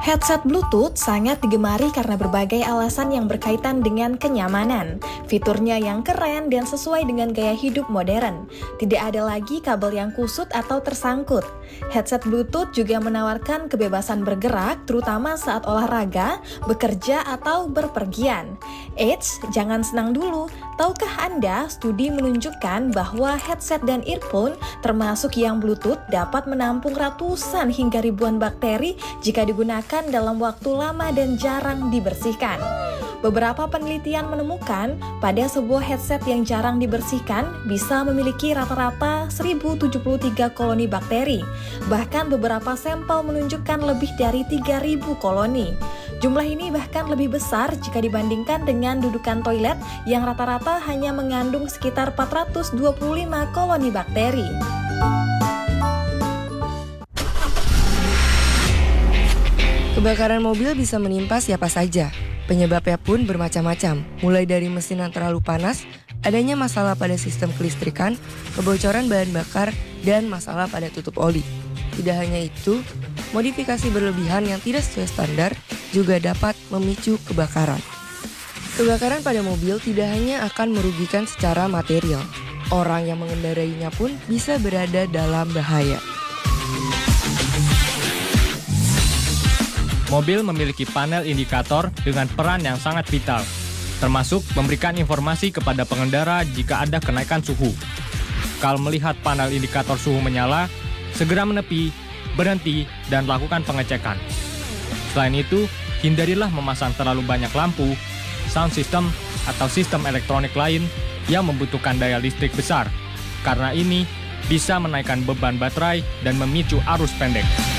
Headset Bluetooth sangat digemari karena berbagai alasan yang berkaitan dengan kenyamanan. Fiturnya yang keren dan sesuai dengan gaya hidup modern. Tidak ada lagi kabel yang kusut atau tersangkut. Headset Bluetooth juga menawarkan kebebasan bergerak, terutama saat olahraga, bekerja, atau berpergian. Eits, jangan senang dulu. Tahukah Anda, studi menunjukkan bahwa headset dan earphone, termasuk yang Bluetooth, dapat menampung ratusan hingga ribuan bakteri jika digunakan dalam waktu lama dan jarang dibersihkan. Beberapa penelitian menemukan pada sebuah headset yang jarang dibersihkan bisa memiliki rata-rata 1073 koloni bakteri. Bahkan beberapa sampel menunjukkan lebih dari 3000 koloni. Jumlah ini bahkan lebih besar jika dibandingkan dengan dudukan toilet yang rata-rata hanya mengandung sekitar 425 koloni bakteri. Kebakaran mobil bisa menimpa siapa saja. Penyebabnya pun bermacam-macam, mulai dari mesin yang terlalu panas, adanya masalah pada sistem kelistrikan, kebocoran bahan bakar, dan masalah pada tutup oli. Tidak hanya itu, modifikasi berlebihan yang tidak sesuai standar juga dapat memicu kebakaran. Kebakaran pada mobil tidak hanya akan merugikan secara material, orang yang mengendarainya pun bisa berada dalam bahaya. Mobil memiliki panel indikator dengan peran yang sangat vital, termasuk memberikan informasi kepada pengendara jika ada kenaikan suhu. Kalau melihat panel indikator suhu menyala, segera menepi, berhenti, dan lakukan pengecekan. Selain itu, hindarilah memasang terlalu banyak lampu, sound system, atau sistem elektronik lain yang membutuhkan daya listrik besar, karena ini bisa menaikkan beban baterai dan memicu arus pendek.